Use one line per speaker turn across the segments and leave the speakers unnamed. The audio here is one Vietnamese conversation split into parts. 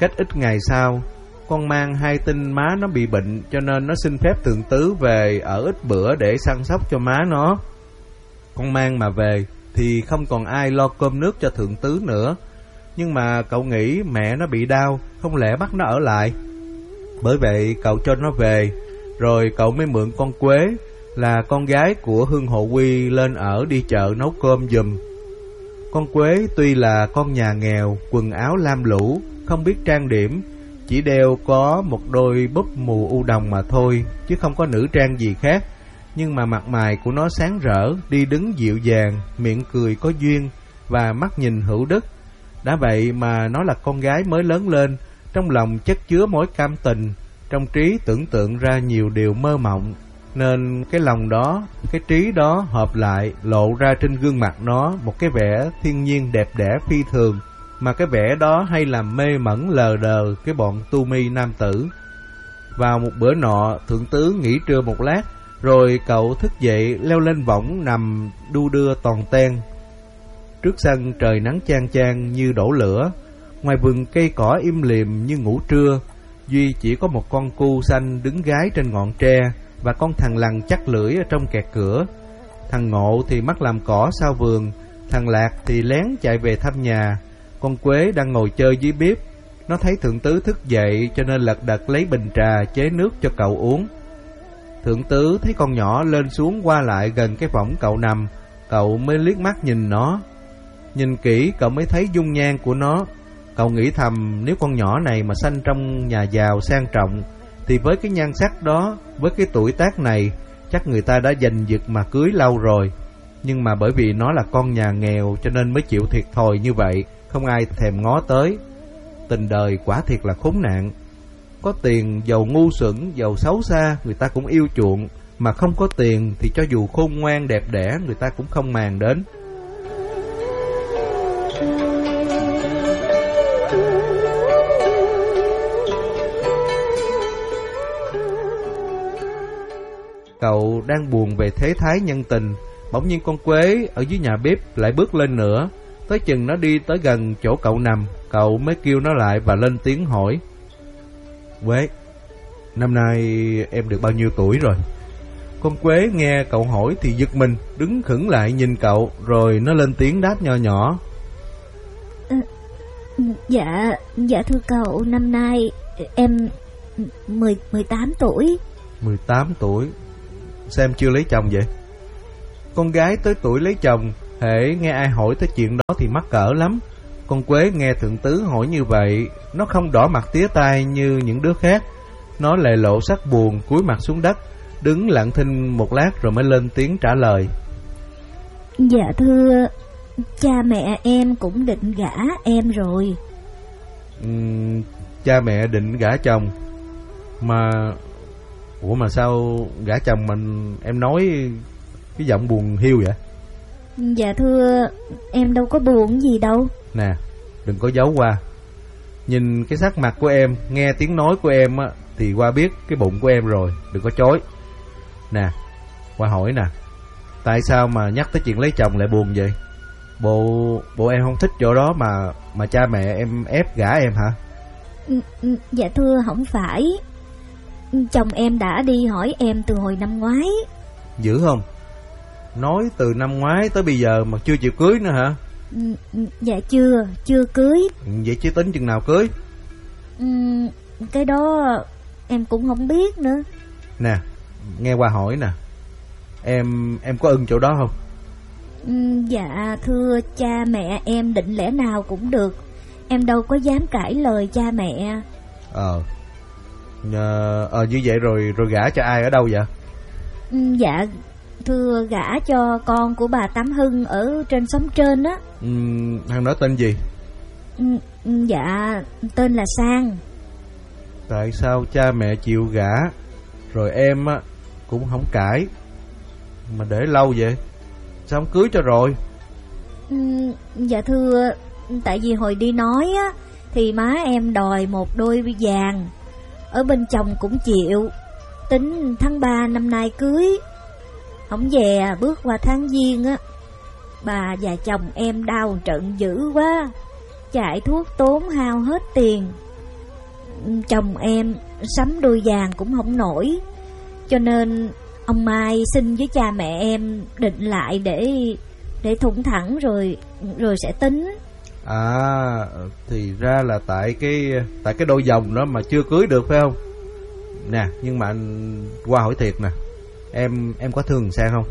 cách ít ngày sau, con mang hay tin má nó bị bệnh, cho nên nó xin phép thượng tứ về ở ít bữa để săn sóc cho má nó. Con mang mà về thì không còn ai lo cơm nước cho thượng tứ nữa. Nhưng mà cậu nghĩ mẹ nó bị đau, không lẽ bắt nó ở lại. Bởi vậy cậu cho nó về, rồi cậu mới mượn con Quế, là con gái của Hương Hộ Quy, lên ở đi chợ nấu cơm giùm. Con Quế tuy là con nhà nghèo, quần áo lam lũ, không biết trang điểm, chỉ đeo có một đôi búp mù u đồng mà thôi, chứ không có nữ trang gì khác. Nhưng mà mặt mày của nó sáng rỡ, đi đứng dịu dàng, miệng cười có duyên và mắt nhìn hữu đức. Đã vậy mà nó là con gái mới lớn lên, trong lòng chất chứa mối cam tình, trong trí tưởng tượng ra nhiều điều mơ mộng. Nên cái lòng đó, cái trí đó hợp lại, lộ ra trên gương mặt nó một cái vẻ thiên nhiên đẹp đẽ phi thường, mà cái vẻ đó hay làm mê mẩn lờ đờ cái bọn tu mi nam tử. Vào một bữa nọ, thượng tứ nghỉ trưa một lát, rồi cậu thức dậy leo lên võng nằm đu đưa toàn ten. Trước sân trời nắng chang chang như đổ lửa, ngoài vườn cây cỏ im lìm như ngủ trưa, duy chỉ có một con cu xanh đứng gái trên ngọn tre, và con thằng lằn chắc lưỡi ở trong kẹt cửa. Thằng Ngộ thì mắc làm cỏ sau vườn, thằng Lạc thì lén chạy về thăm nhà. Con Quế đang ngồi chơi dưới bếp, nó thấy thượng tứ thức dậy cho nên lật đật lấy bình trà chế nước cho cậu uống. Thượng tứ thấy con nhỏ lên xuống qua lại gần cái võng cậu nằm, cậu mới liếc mắt nhìn nó. Nhìn kỹ cậu mới thấy dung nhan của nó. Cậu nghĩ thầm, nếu con nhỏ này mà sanh trong nhà giàu sang trọng thì với cái nhan sắc đó, với cái tuổi tác này, chắc người ta đã giành giật mà cưới lâu rồi. Nhưng mà bởi vì nó là con nhà nghèo cho nên mới chịu thiệt thòi như vậy, không ai thèm ngó tới. Tình đời quả thiệt là khốn nạn. Có tiền, giàu ngu xuẩn, giàu xấu xa, người ta cũng yêu chuộng. Mà không có tiền thì cho dù khôn ngoan đẹp đẽ, người ta cũng không màng đến. Cậu đang buồn về thế thái nhân tình, bỗng nhiên con Quế ở dưới nhà bếp lại bước lên nữa. Tới chừng nó đi tới gần chỗ cậu nằm, cậu mới kêu nó lại và lên tiếng hỏi: Quế, năm nay em được bao nhiêu tuổi rồi? Con Quế nghe cậu hỏi thì giật mình, đứng khựng lại nhìn cậu, rồi nó lên tiếng đáp nho nhỏ:
Dạ thưa cậu, năm nay em 18 tuổi.
18 tuổi? Sao em chưa lấy chồng vậy? Con gái tới tuổi lấy chồng, hễ nghe ai hỏi tới chuyện đó thì mắc cỡ lắm. Con Quế nghe thượng tứ hỏi như vậy, nó không đỏ mặt tía tai như những đứa khác. Nó lệ lộ sắc buồn, cúi mặt xuống đất, đứng lặng thinh một lát rồi mới lên tiếng trả lời:
Dạ thưa, cha mẹ em cũng định gả em rồi.
Cha mẹ định gả chồng? Ủa mà sao gả chồng mình em nói cái giọng buồn hiu vậy?
Dạ thưa, em đâu có buồn gì đâu.
Nè, đừng có giấu qua. Nhìn cái sắc mặt của em, nghe tiếng nói của em á, thì qua biết cái bụng của em rồi. Đừng có chối. Nè, qua hỏi nè, tại sao mà nhắc tới chuyện lấy chồng lại buồn vậy? Bộ em không thích chỗ đó mà cha mẹ em ép gả em hả?
Dạ thưa, không phải. Chồng em đã đi hỏi em từ hồi năm ngoái.
Dữ không? Nói từ năm ngoái tới bây giờ mà chưa chịu cưới nữa hả?
Dạ chưa cưới.
Vậy chứ tính chừng nào cưới?
Cái đó em cũng không biết nữa.
Nè, nghe qua hỏi nè, em có ưng chỗ đó không?
Dạ thưa, cha mẹ em định lẽ nào cũng được. Em đâu có dám cãi lời cha mẹ.
Như vậy rồi gả cho ai ở đâu vậy?
Dạ thưa, gả cho con của bà Tám Hưng ở trên xóm trên á.
Thằng đó tên gì?
Dạ tên là Sang.
Tại sao cha mẹ chịu gả rồi em á cũng không cãi mà để lâu vậy? Sao không cưới cho rồi?
Dạ thưa, tại vì hồi đi nói á thì má em đòi một đôi vàng, ở bên chồng cũng chịu, tính tháng 3 năm nay cưới. Không về bước qua tháng Giêng á, bà và chồng em đau trận dữ quá, chạy thuốc tốn hao hết tiền. chồng em sắm đôi vàng cũng không nổi, cho nên ông Mai xin với cha mẹ em định lại để thủng thẳng rồi sẽ tính.
À, thì ra là tại cái đôi vòng đó mà chưa cưới được phải không? Nè, nhưng mà anh qua hỏi thiệt nè, em có thương Sang không?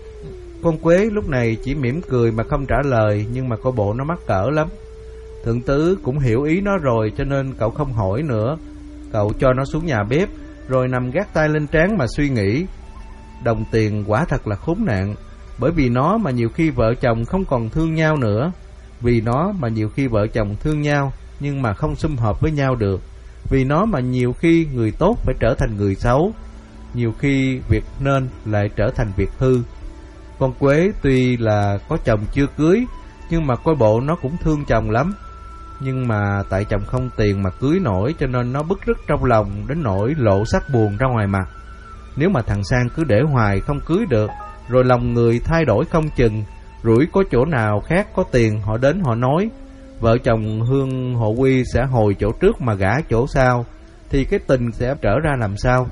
Con Quế lúc này chỉ mỉm cười mà không trả lời, nhưng mà coi bộ nó mắc cỡ lắm. Thượng tứ cũng hiểu ý nó rồi, cho nên cậu không hỏi nữa. Cậu cho nó xuống nhà bếp, rồi nằm gác tay lên trán mà suy nghĩ. Đồng tiền quả thật là khốn nạn, bởi vì nó mà nhiều khi vợ chồng không còn thương nhau nữa. Vì nó mà nhiều khi vợ chồng thương nhau nhưng mà không sum họp với nhau được. Vì nó mà nhiều khi người tốt phải trở thành người xấu, nhiều khi việc nên lại trở thành việc hư. Con Quế tuy là có chồng chưa cưới, nhưng mà coi bộ nó cũng thương chồng lắm. Nhưng mà tại chồng không tiền mà cưới nổi, cho nên nó bứt rứt trong lòng đến nỗi lộ sắc buồn ra ngoài mặt. Nếu mà thằng Sang cứ để hoài không cưới được, rồi lòng người thay đổi không chừng, rủi có chỗ nào khác có tiền họ đến họ nói, vợ chồng Hương Hộ Quy sẽ hồi chỗ trước mà gả chỗ sau, thì cái tình sẽ trở ra làm sao?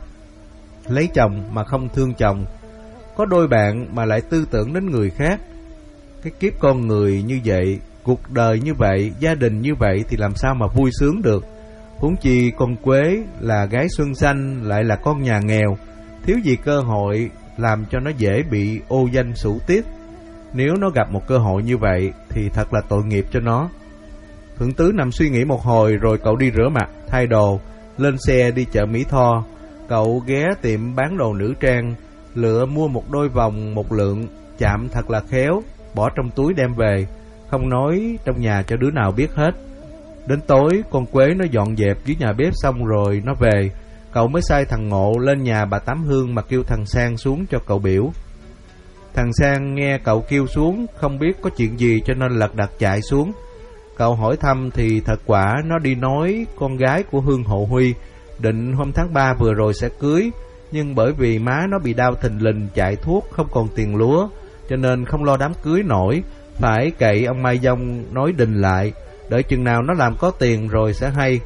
Lấy chồng mà không thương chồng, có đôi bạn mà lại tư tưởng đến người khác. Cái kiếp con người như vậy, cuộc đời như vậy, gia đình như vậy thì làm sao mà vui sướng được. Huống chi con Quế là gái xuân xanh, lại là con nhà nghèo, thiếu gì cơ hội, làm cho nó dễ bị ô danh sủ tiết. Nếu nó gặp một cơ hội như vậy thì thật là tội nghiệp cho nó. Thượng tứ nằm suy nghĩ một hồi, rồi cậu đi rửa mặt, thay đồ, lên xe đi chợ Mỹ Tho. Cậu ghé tiệm bán đồ nữ trang, lựa mua một đôi vòng một lượng, chạm thật là khéo, bỏ trong túi đem về, không nói trong nhà cho đứa nào biết hết. Đến tối, con Quế nó dọn dẹp dưới nhà bếp xong rồi nó về. Cậu mới sai thằng Ngộ lên nhà bà Tám Hương mà kêu thằng Sang xuống cho cậu biểu. Thằng Sang nghe cậu kêu xuống, không biết có chuyện gì cho nên lật đật chạy xuống. Cậu hỏi thăm thì thật quả nó đi nói con gái của Hương Hộ Huy định hôm tháng 3 vừa rồi sẽ cưới, nhưng bởi vì má nó bị đau thình lình chạy thuốc không còn tiền lúa, cho nên không lo đám cưới nổi, phải cậy ông Mai Dông nói đình lại, đợi chừng nào nó làm có tiền rồi sẽ hay.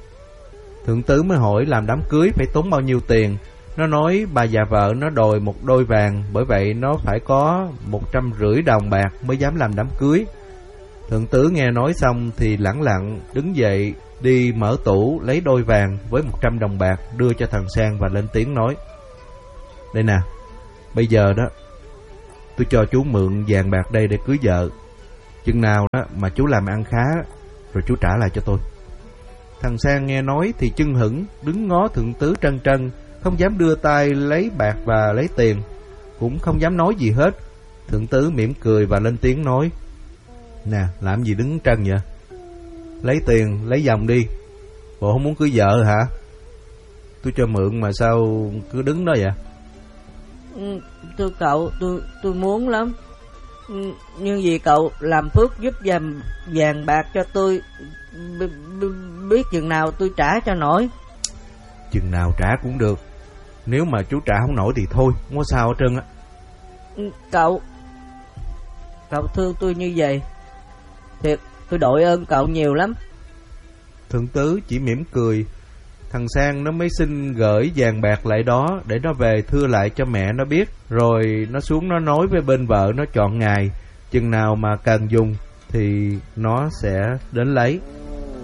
Thượng tứ mới hỏi làm đám cưới phải tốn bao nhiêu tiền. Nó nói bà già vợ nó đòi một đôi vàng, bởi vậy nó phải có 150 đồng bạc mới dám làm đám cưới. Thượng tứ nghe nói xong thì lẳng lặng đứng dậy đi mở tủ lấy đôi vàng với 100 đồng bạc đưa cho thằng Sang và lên tiếng nói: Đây nè, bây giờ đó tôi cho chú mượn vàng bạc đây để cưới vợ. Chừng nào đó mà chú làm ăn khá rồi chú trả lại cho tôi. Thằng Sang nghe nói thì chưng hửng, đứng ngó thượng tứ trân trân, không dám đưa tay lấy bạc và lấy tiền, cũng không dám nói gì hết. Thượng tứ mỉm cười và lên tiếng nói: Nè, làm gì đứng trân vậy? Lấy tiền, lấy vòng đi. Bộ không muốn cưới vợ hả? Tôi cho mượn mà sao cứ đứng đó vậy?
Thưa cậu, tôi muốn lắm. Nhưng vì cậu làm phước giúp vàng bạc cho tôi, biết chừng nào tôi trả cho nổi.
Chừng nào trả cũng được. Nếu mà chú trả không nổi thì thôi, không có sao hết trơn á.
Cậu thương tôi như vậy, thiệt tôi đội ơn cậu nhiều lắm.
Thượng tứ chỉ mỉm cười. Thằng Sang nó mới xin gửi vàng bạc lại đó để nó về thưa lại cho mẹ nó biết. Rồi nó xuống nó nói với bên vợ nó chọn ngày, chừng nào mà cần dùng thì nó sẽ đến lấy.